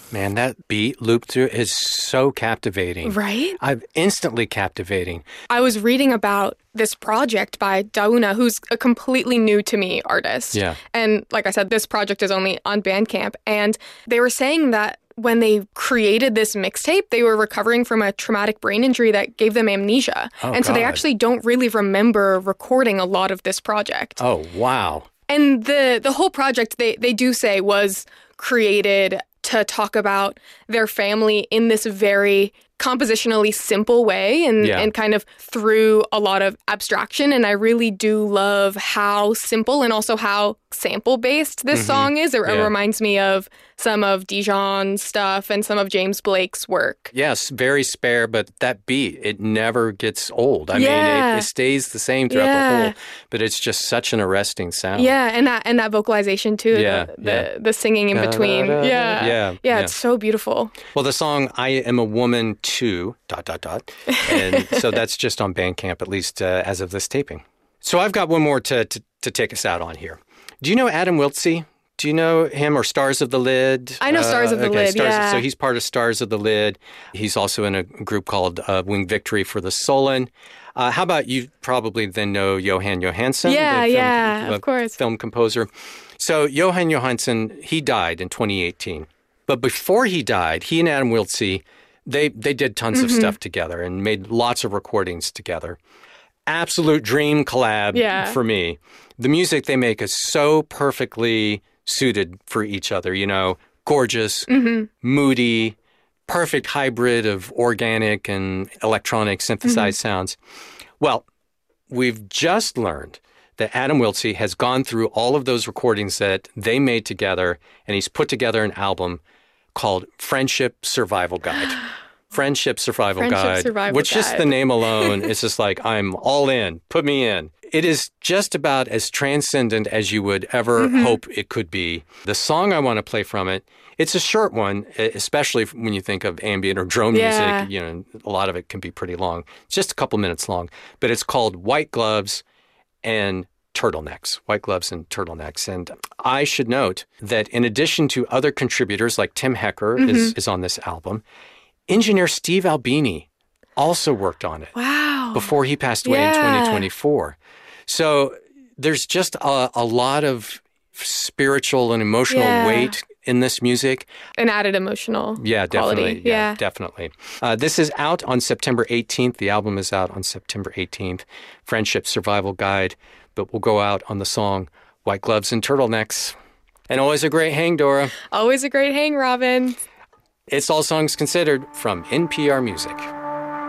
Man, that beat loop through is so captivating. Right? Instantly captivating. I was reading about this project by Dauna, who's a completely new to me artist. Yeah. And like I said, this project is only on Bandcamp. And they were saying that when they created this mixtape, they were recovering from a traumatic brain injury that gave them amnesia. So they actually don't really remember recording a lot of this project. Oh, wow. And the whole project, they do say, was created to talk about their family in this very compositionally simple way and kind of through a lot of abstraction. And I really do love how simple and also how sample-based this song is. It reminds me of some of Dijon's stuff and some of James Blake's work. Yes, very spare, but that beat, it never gets old. I mean, it stays the same throughout the whole, but it's just such an arresting sound. Yeah, and that vocalization too, the singing in between. Yeah, it's so beautiful. Well, the song I Am a Woman Too, ... And so that's just on Bandcamp, at least as of this taping. So I've got one more to take us out on here. Do you know Adam Wiltsey? Do you know him or Stars of the Lid? I know Stars of the Lid, yeah. So he's part of Stars of the Lid. He's also in a group called Winged Victory for the Solon. How about you probably then know Johan Johansson? Of course. Film composer. So Johan Johansson, he died in 2018. But before he died, he and Adam Wiltsey, they did tons of stuff together and made lots of recordings together. Absolute dream collab for me. The music they make is so perfectly suited for each other, you know, gorgeous, moody, perfect hybrid of organic and electronic synthesized sounds. Well, we've just learned that Adam Wiltsey has gone through all of those recordings that they made together, and he's put together an album called Friendship Survival Guide. Friendship Survival Guide, which just the name alone is just like, I'm all in, put me in. It is just about as transcendent as you would ever hope it could be. The song I want to play from it, it's a short one, especially when you think of ambient or drone music. You know, a lot of it can be pretty long. It's just a couple minutes long, but it's called White Gloves and Turtlenecks. White Gloves and Turtlenecks. And I should note that in addition to other contributors like Tim Hecker is on this album, engineer Steve Albini also worked on it. Wow. Before he passed away in 2024. So there's just a lot of spiritual and emotional weight in this music. An added emotional quality. Definitely. Yeah, definitely. This is out on September 18th. The album is out on September 18th. Friendship Survival Guide. But we'll go out on the song White Gloves and Turtlenecks. And always a great hang, Dora. Always a great hang, Robin. It's All Songs Considered from NPR Music.